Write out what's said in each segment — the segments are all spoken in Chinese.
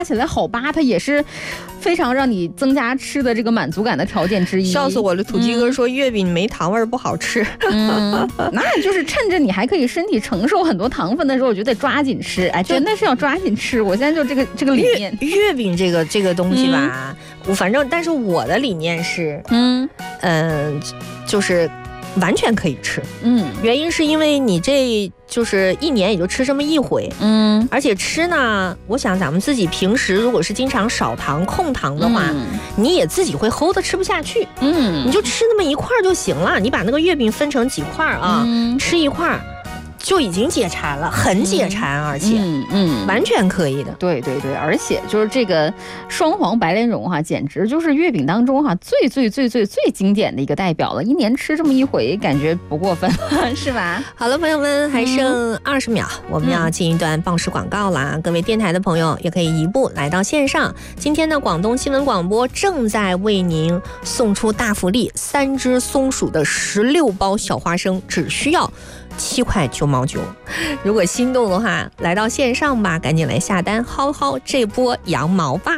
起来好扒，它也是非常让你增加吃的这个满足感的条件之一。 笑死我了！土鸡哥说月饼没糖味不好吃。 那就是趁着你还可以身体承受很多糖分的时候，我觉得得抓紧吃。哎，真的是要抓紧吃。我现在就这个理念。 月饼这个东西吧，我反正但是我的理念是，就是完全可以吃。原因是因为你这就是一年也就吃这么一回。而且吃呢，我想咱们自己平时如果是经常少糖控糖的话，你也自己会齁的吃不下去。你就吃那么一块就行了，你把那个月饼分成几块啊，吃一块就已经解馋了，很解馋，而且完全可以的。 对，而且就是这个双黄白莲蓉哈，简直就是月饼当中哈最经典的一个代表了。一年吃这么一回，感觉不过分，是吧？ 好了，朋友们，还剩20秒，我们要进一段报时广告啦。各位电台的朋友也可以移步来到线上。今天的广东新闻广播正在为您送出大福利，3只松鼠的16包小花生，只需要7块9毛9。如果心动的话，来到线上吧，赶紧来下单，薅这波羊毛吧。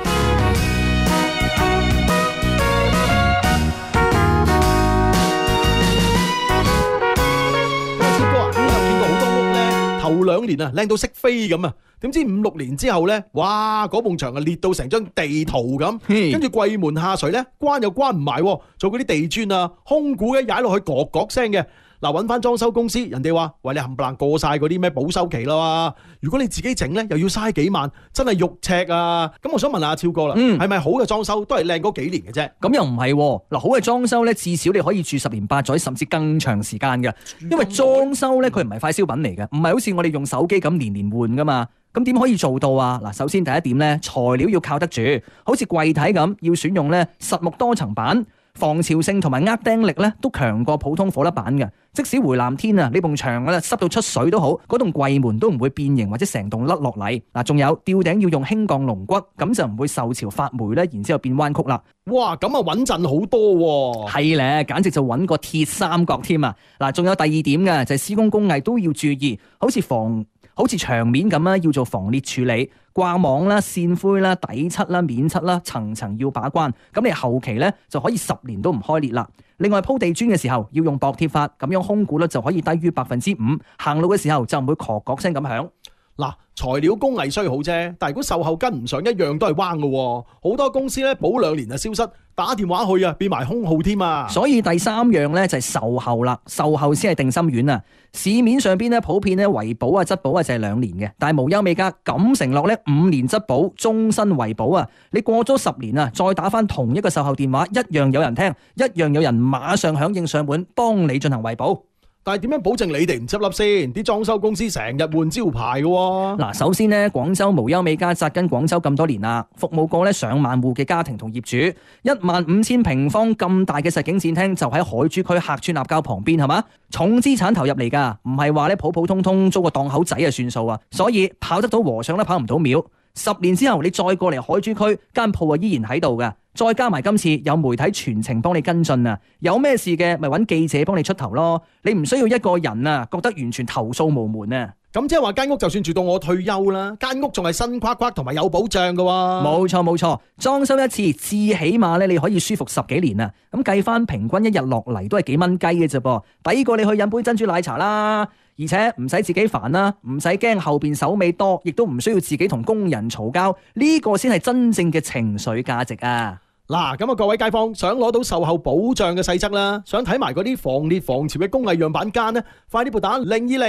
超哥啊，有見過好多屋咧，頭2年啊靚到識飛咁啊，點知5、6年之後咧，哇嗰埲牆啊裂到成張地圖咁，跟住櫃門下垂咧關又關唔埋，做嗰啲地磚啊空鼓嘅踩落去咯咯聲嘅。嗱，揾翻裝修公司，人哋話喂，你冚唪唥過晒嗰啲咩保修期啦嘛，如果你自己整咧又要嘥幾萬，真係肉赤啊！咁我想問下超哥啦，係咪好嘅裝修都係靚嗰幾年嘅啫？ 咁又唔係喎，嗱，好嘅裝修咧至少你可以住10年8載，甚至更長時間嘅，因為裝修咧佢唔係快消品嚟嘅，唔係好似我哋用手機咁年年換噶嘛。咁點可以做到啊？嗱，首先第一點咧，材料要靠得住，好似櫃體咁，要選用咧實木多層板。防潮性同埋釘力咧都強過普通火粒板嘅，即使回南天啊，呢埲牆咧濕到出水都好，嗰棟櫃門都唔會變形或者成棟甩落嚟。嗱，仲有吊頂要用輕鋼龍骨，咁就唔會受潮發霉咧，然之後變彎曲啦。 哇，咁啊穩陣好多喎。係咧，簡直就穩過鐵三角添啊！嗱，仲有第二點嘅就係施工工藝都要注意，好似牆面咁啊，要做防裂處理，掛網啦、線灰啦、底漆啦、面漆啦，層層要把關。咁你後期咧就可以10年都唔開裂啦。另外鋪地磚嘅時候要用薄貼法，咁樣空鼓咧就可以低於5%，行路嘅時候就唔會咯咯聲咁響。 嗱，材料工藝雖好啫，但係如果售後跟唔上，一樣都係彎嘅喎。好多公司咧保2年就消失，打電話去啊變埋空號添啊。 所以第3樣咧就係售後啦，售後先係定心丸啊。市面上邊咧普遍咧維保啊質保啊就係2年嘅，但係無憂美家敢承諾咧5年質保，終身維保啊！你過咗10年啊，再打翻同一個售後電話，一樣有人聽，一樣有人馬上響應上門幫你進行維保。 但係點樣保證你哋唔執笠先？啲裝修公司成日換招牌嘅喎。 嗱，首先呢，廣州無憂美家紮根廣州咁多年啦，服務過咧上萬戶嘅家庭同業主，15000平方咁大嘅實景展廳就喺海珠區客村立交旁邊，係嘛？重資產投入嚟㗎，唔係話咧普普通通租個檔口仔就算數啊！所以跑得到和尚都跑唔到廟。10年之後你再過嚟海珠區間鋪啊依然喺度㗎，再加埋今次有媒體全程幫你跟進啊，有咩事嘅咪揾記者幫你出頭咯，你唔需要一個人啊覺得完全投訴無門啊。 咁即係話間屋就算住到我退休啦，間屋仲係新框框同埋有保障㗎喎。 冇錯，裝修一次至起碼咧你可以舒服10幾年啊。咁計翻平均一日落嚟都係幾蚊雞嘅啫噃，抵過你去飲杯珍珠奶茶啦。而且唔使自己煩啦，唔使驚後邊手尾多，亦都唔需要自己同工人嘈交，呢個先係真正嘅情緒價值啊！ 嗱，咁啊各位街坊想攞到售後保障嘅細則啦，想睇埋嗰啲防裂防潮嘅工藝樣板間呢，快啲撥打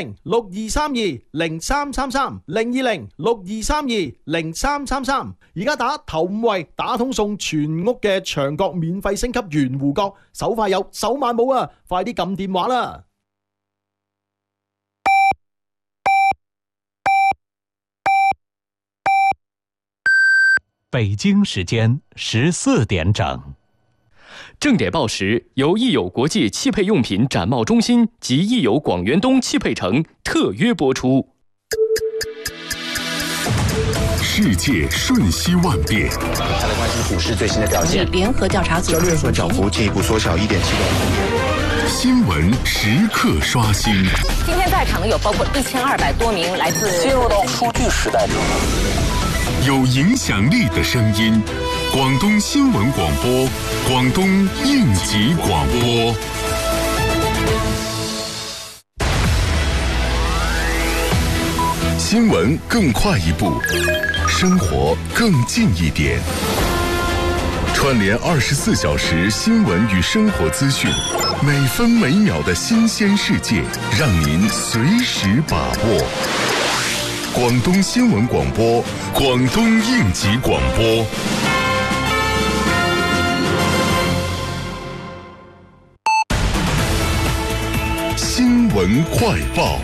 02062320333 02062320333，而家打頭5位打通送全屋嘅牆角免費升級圓弧角，手快有手慢冇啊！快啲撳電話啦！ 北京时间14点整。 正点报时由益友国际汽配用品展贸中心及益友广源东汽配城特约播出。 世界瞬息万变， 再来关心股市最新的表现。 联合调查组交易员涨幅进一步缩小1.7个百分点。 新闻时刻刷新。 今天在场的有包括1200多名来自。 进入到数据时代之后。 有影响力的声音，广东新闻广播，广东应急广播。新闻更快一步，生活更近一点。串联24小时新闻与生活资讯，每分每秒的新鲜世界，让您随时把握。广东新闻广播，广东应急广播。新闻快报。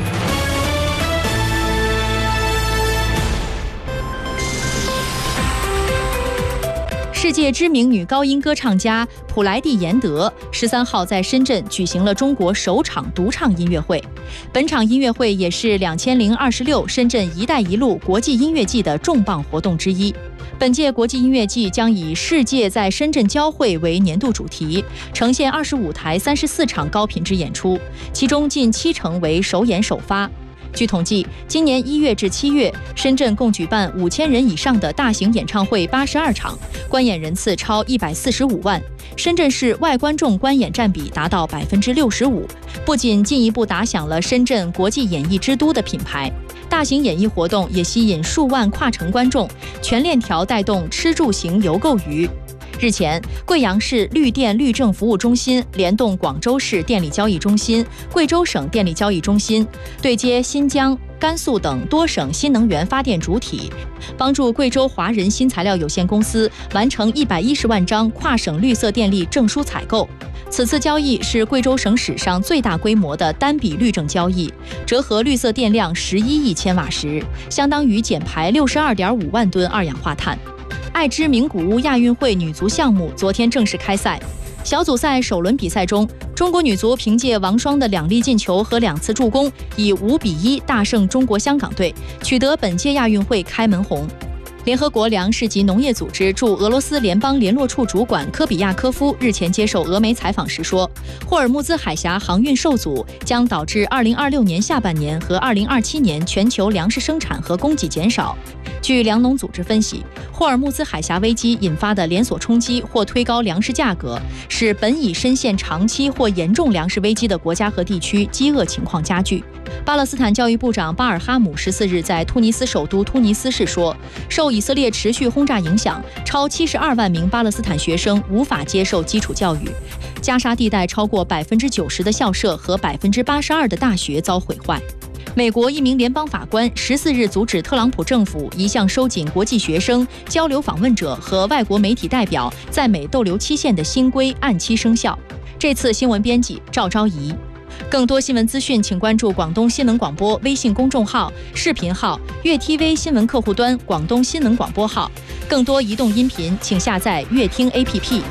世界知名女高音歌唱家普莱蒂延德13号在深圳举行了中国首场独唱音乐会。本场音乐会也是2026深圳“一带一路”国际音乐季的重磅活动之一。本届国际音乐季将以"世界在深圳交汇"为年度主题，呈现25台34场高品质演出，其中近70%为首演首发。据统计，今年1月至7月，深圳共举办5000人以上的大型演唱会82场，观演人次超145万。深圳市外观众观演占比达到65%，不仅进一步打响了深圳国际演艺之都的品牌，大型演艺活动也吸引数万跨城观众，全链条带动吃住行游购娱。日前，贵阳市绿电绿政服务中心联动广州市电力交易中心、贵州省电力交易中心，对接新疆、甘肃等多省新能源发电主体，帮助贵州华人新材料有限公司完成110万张跨省绿色电力证书采购。此次交易是贵州省史上最大规模的单笔绿证交易，折合绿色电量11亿千瓦时，相当于减排62.5万吨二氧化碳。爱知名古屋亚运会女足项目昨天正式开赛，小组赛首轮比赛中，中国女足凭借王霜的2粒进球和2次助攻，以5-1大胜中国香港队，取得本届亚运会开门红。联合国粮食及农业组织驻俄罗斯联邦联络处主管科比亚科夫日前接受俄媒采访时说，霍尔木兹海峡航运受阻将导致2026年下半年和2027年全球粮食生产和供给减少。据粮农组织分析，霍尔木兹海峡危机引发的连锁冲击或推高粮食价格，使本已深陷长期或严重粮食危机的国家和地区饥饿情况加剧。巴勒斯坦教育部长巴尔哈姆14日在突尼斯首都突尼斯市说，受以色列持续轰炸影响，超72万名巴勒斯坦学生无法接受基础教育。加沙地带超过90%的校舍和82%的大学遭毁坏。美国一名联邦法官14日阻止特朗普政府一项收紧国际学生、交流访问者和外国媒体代表在美逗留期限的新规按期生效。这次新闻编辑赵昭仪。更多新闻资讯，请关注广东新闻广播微信公众号、视频号、粤 TV 新闻客户端、广东新闻广播号。更多移动音频，请下载粤听 APP。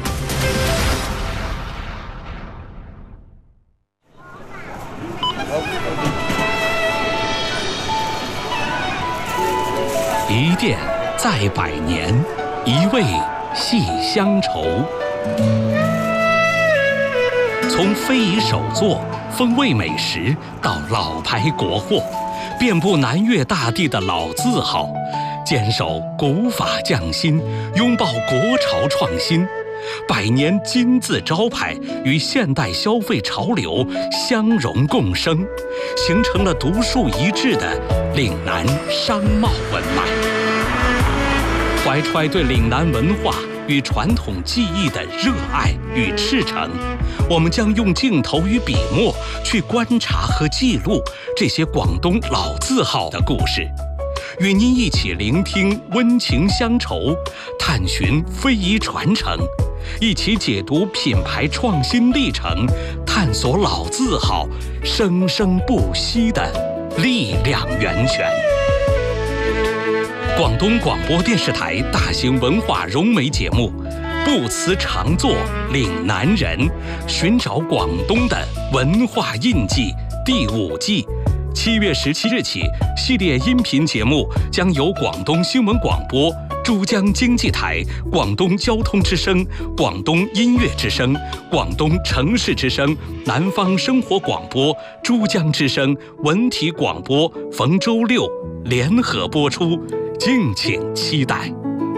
一店在百年，一味系乡愁。从非遗手作、风味美食到老牌国货，遍布南粤大地的老字号，坚守古法匠心，拥抱国潮创新。百年金字招牌与现代消费潮流相融共生，形成了独树一帜的岭南商贸文脉。怀揣对岭南文化与传统技艺的热爱与赤诚，我们将用镜头与笔墨去观察和记录这些广东老字号的故事，与您一起聆听温情乡愁，探寻非遗传承，一起解读品牌创新历程，探索老字号生生不息的力量源泉。广东广播电视台大型文化融媒节目《不辞常作岭南人》，寻找广东的文化印记第5季，7月17日起，系列音频节目将由广东新闻广播、珠江经济台、广东交通之声、广东音乐之声、广东城市之声、南方生活广播、珠江之声、文体广播逢周六联合播出， 敬请期待。